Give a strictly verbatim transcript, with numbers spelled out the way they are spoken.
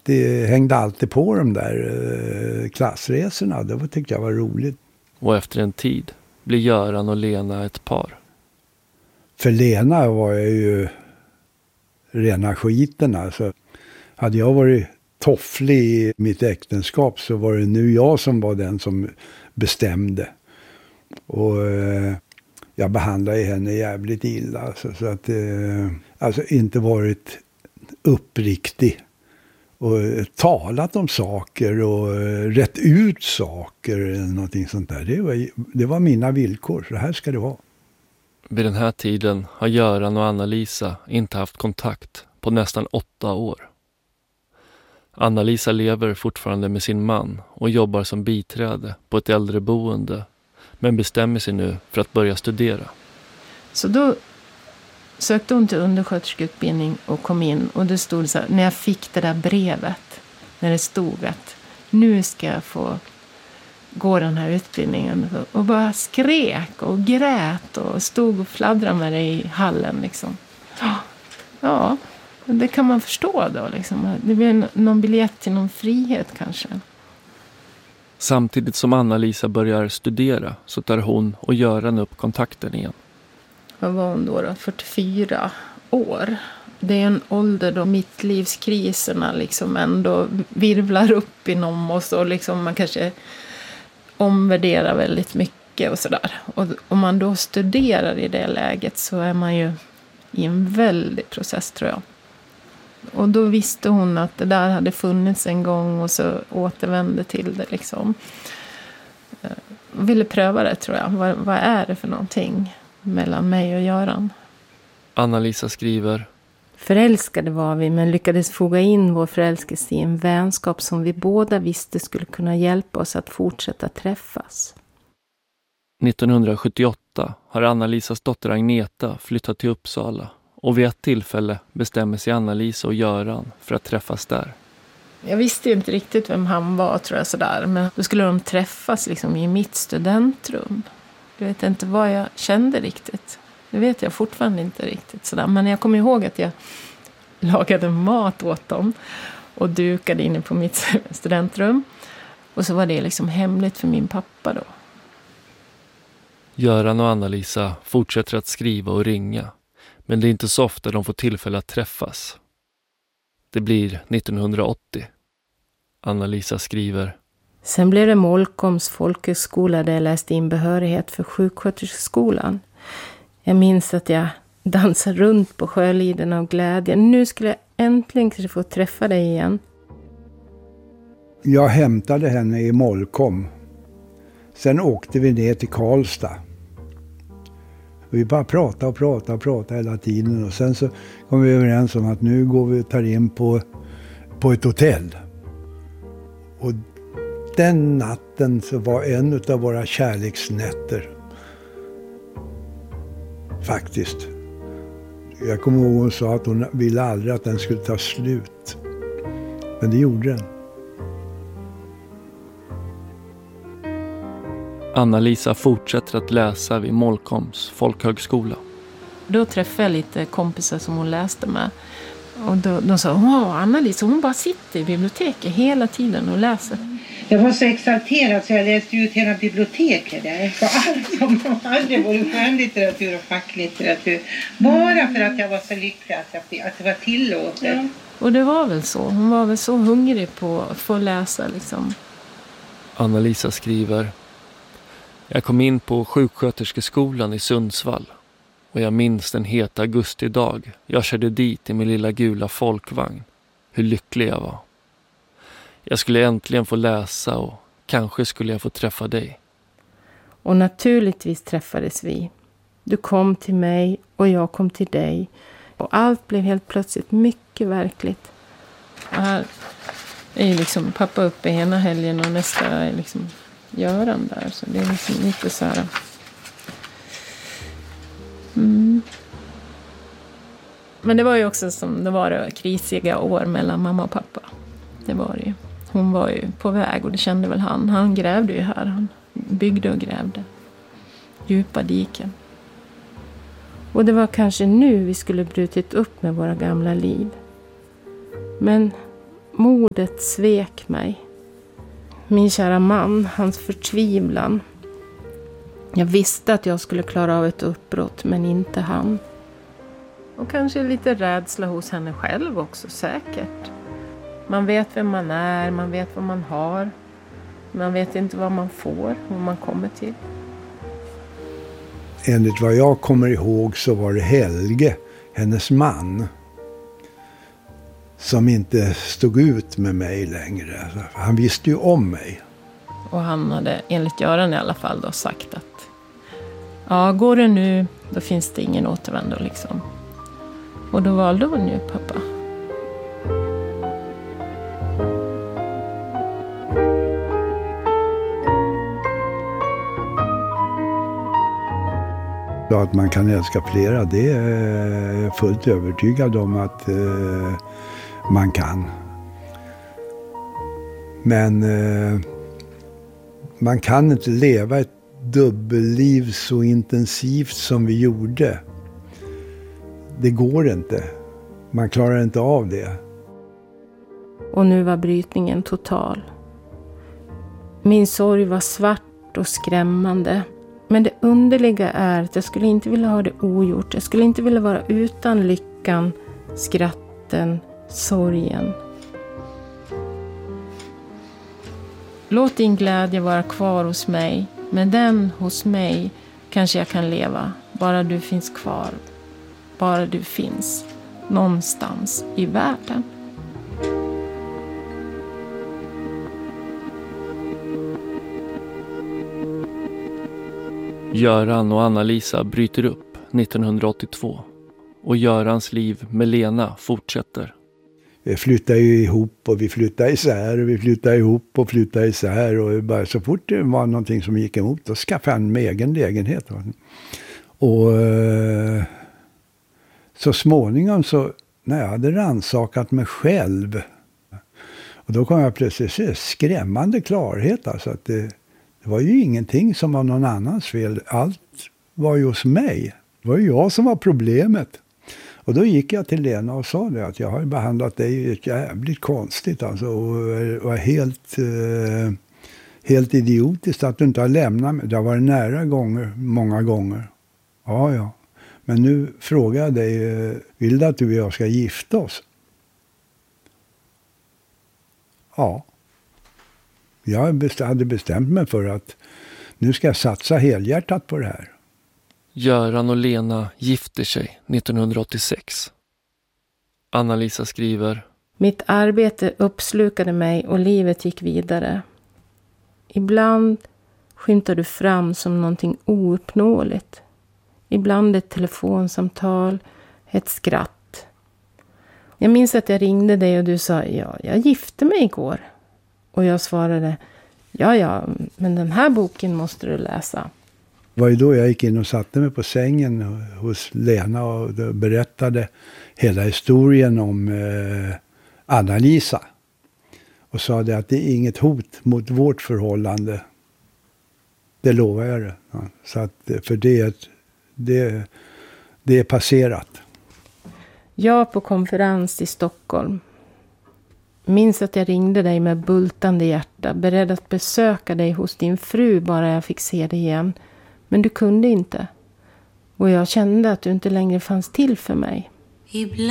alltid, hängde alltid på de där eh, klassresorna. Det var, tyckte jag var roligt. Och efter en tid blir Göran och Lena ett par. För Lena var jag ju rena skiten. Alltså, hade jag varit tofflig i mitt äktenskap så var det nu jag som var den som bestämde. Och eh, jag behandlade henne jävligt illa. Alltså, så att eh, alltså inte varit uppriktig. Och talat om saker och eh, rätt ut saker eller någonting sånt där. Det var, det var mina villkor. Så här ska det vara. Vid den här tiden har Göran och Anna-Lisa inte haft kontakt på nästan åtta år. Anna-Lisa lever fortfarande med sin man och jobbar som biträde på ett äldreboende, men bestämmer sig nu för att börja studera. Så då sökte hon till undersköterskeutbildning och kom in, och det stod så här, när jag fick det där brevet, när det stod att nu ska jag få gå den här utbildningen, och bara skrek och grät och stod och fladdrade med det i hallen liksom. Ja, det kan man förstå då liksom. Det blir någon biljett till någon frihet kanske. Samtidigt som Anna-Lisa börjar studera så tar hon och Göran upp kontakten igen. Vad var hon då då? fyrtiofyra år. Det är en ålder då mittlivskriserna liksom ändå virvlar upp inom oss, och liksom man kanske omvärderar väldigt mycket och sådär. Och om man då studerar i det läget så är man ju i en väldig process, tror jag. Och då visste hon att det där hade funnits en gång och så återvände till det liksom. Jag ville pröva det, tror jag. Vad, vad är det för någonting mellan mig och Göran? Anna-Lisa skriver: Förälskade var vi, men lyckades foga in vår förälskelse i en vänskap som vi båda visste skulle kunna hjälpa oss att fortsätta träffas. nittonhundrasjuttioåtta har Anna-Lisas dotter Agneta flyttat till Uppsala, och vid ett tillfälle bestämmer sig Anna-Lisa och Göran för att träffas där. Jag visste ju inte riktigt vem han var, tror jag, sådär. Men då skulle de träffas liksom i mitt studentrum. Jag vet inte vad jag kände riktigt. Det vet jag fortfarande inte riktigt sådär. Men jag kommer ihåg att jag lagade mat åt dem och dukade inne på mitt studentrum. Och så var det liksom hemligt för min pappa då. Göran och Anna-Lisa fortsätter att skriva och ringa. Men det är inte så ofta de får tillfälle att träffas. Det blir nittonhundraåttio. Anna-Lisa skriver: Sen blev det Molkoms folkhögskola där jag läste in behörighet för sjuksköterskeskolan. Jag minns att jag dansade runt på sjöliden av glädje. Nu skulle jag äntligen kanske få träffa dig igen. Jag hämtade henne i Molkom. Sen åkte vi ner till Karlstad. Vi bara pratade och pratade och pratade hela tiden. Och sen så kom vi överens om att nu går vi och tar in på, på ett hotell. Och den natten så var en av våra kärleksnätter. Faktiskt. Jag kommer ihåg hon sa att hon ville aldrig att den skulle ta slut. Men det gjorde den. Anna-Lisa fortsätter att läsa vid Molkoms folkhögskola. Då träffade jag lite kompisar som hon läste med. Och då, de sa, wow, Anna-Lisa, hon bara sitter i biblioteket hela tiden och läser. Jag var så exalterad så jag läste ut hela biblioteket där. För allt som hade både skönlitteratur och facklitteratur. Bara för att jag var så lycklig att, jag, att det var tillåtet. Ja. Och det var väl så. Hon var väl så hungrig på att få läsa liksom. Anna-Lisa skriver: Jag kom in på sjuksköterskeskolan i Sundsvall. Och jag minns den heta augustidag. Jag körde dit i min lilla gula folkvagn. Hur lycklig jag var. Jag skulle äntligen få läsa och kanske skulle jag få träffa dig. Och naturligtvis träffades vi. Du kom till mig och jag kom till dig. Och allt blev helt plötsligt mycket verkligt. Här är ju liksom pappa uppe ena helgen och nästa är liksom Göran där. Så det är liksom lite så här. Mm. Men det var ju också som det var det krisiga år mellan mamma och pappa. Det var det ju. Hon var ju på väg och det kände väl han. Han grävde ju här. Han byggde och grävde. Djupa diken. Och det var kanske nu vi skulle brutit upp med våra gamla liv. Men Mordet svek mig. Min kära man, hans förtvivlan. Jag visste att jag skulle klara av ett uppbrott, men inte han. Och kanske lite rädsla hos henne själv också, säkert. Man vet vem man är, man vet vad man har. Man vet inte vad man får, vad man kommer till. Enligt vad jag kommer ihåg så var det Helge, hennes man, som inte stod ut med mig längre. Han visste ju om mig. Och han hade, enligt Göran i alla fall, då sagt att ja, går det nu, då finns det ingen återvändo liksom. Och då valde hon ju pappa. Så att man kan älska flera, det är jag fullt övertygad om att eh, man kan. Men eh, man kan inte leva ett dubbelliv så intensivt som vi gjorde. Det går inte. Man klarar inte av det. Och nu var brytningen total. Min sorg var svart och skrämmande. Men det underliga är att jag skulle inte vilja ha det ogjort. Jag skulle inte vilja vara utan lyckan, skratten, sorgen. Låt din glädje vara kvar hos mig. Med den hos mig kanske jag kan leva. Bara du finns kvar. Bara du finns. Någonstans i världen. Göran och Anna-Lisa bryter upp nittonhundraåttiotvå och Görans liv med Lena fortsätter. Vi flyttar ju ihop och vi flyttar isär och vi flyttar ihop och flyttar isär och bara så fort det var någonting som gick emot då skaffade han med egen lägenhet. Och eh, så småningom så när jag hade rannsakat mig själv och då kom jag plötsligt se skrämmande klarhet alltså att det Det var ju ingenting som var någon annans fel. Allt var ju hos mig. Det var ju jag som var problemet. Och då gick jag till Lena och sa det att jag har behandlat dig jävligt konstigt. Alltså, och var helt, eh, helt idiotiskt att du inte har lämnat mig. Det har varit nära gånger, många gånger. Ja, ja. Men nu frågar jag dig, vill du att du och jag ska gifta oss? Ja. Jag hade bestämt mig för att nu ska jag satsa helhjärtat på det här. Göran och Lena gifter sig nittonhundraåttiosex. Anna-Lisa skriver: Mitt arbete uppslukade mig och livet gick vidare. Ibland skymtar du fram som någonting ouppnåeligt. Ibland ett telefonsamtal, ett skratt. Jag minns att jag ringde dig och du sa, ja, jag gifte mig igår. Och jag svarade, ja, ja, men den här boken måste du läsa. Det var ju då jag gick in och satte mig på sängen hos Lena och berättade hela historien om eh, Anna-Lisa. Och sa det att det är inget hot mot vårt förhållande. Det lovar jag det. Ja, så att, för det, det, det är passerat. Jag på konferens i Stockholm. Minns att jag ringde dig med bultande hjärta, beredd att besöka dig hos din fru bara jag fick se dig igen. Men du kunde inte. Och jag kände att du inte längre fanns till för mig.